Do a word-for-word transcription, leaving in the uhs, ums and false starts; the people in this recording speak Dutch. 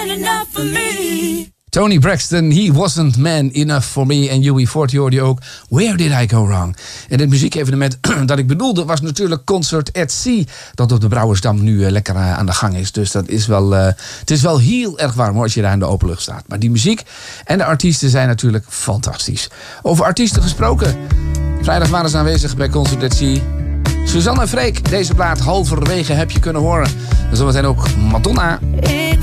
enough for me. Tony Braxton, He Wasn't Man Enough For Me. En U B forty hoorde je ook Where Did I Go Wrong? En het muziekevenement dat ik bedoelde was natuurlijk Concert at Sea. Dat op de Brouwersdam nu uh, lekker uh, aan de gang is. Dus dat is wel, uh, het is wel heel erg warm hoor, als je daar in de open lucht staat. Maar die muziek en de artiesten zijn natuurlijk fantastisch. Over artiesten gesproken. Vrijdag waren ze aanwezig bij Concert at Sea. Suzanne en Freek, deze plaat halverwege heb je kunnen horen. En zometeen ook Madonna.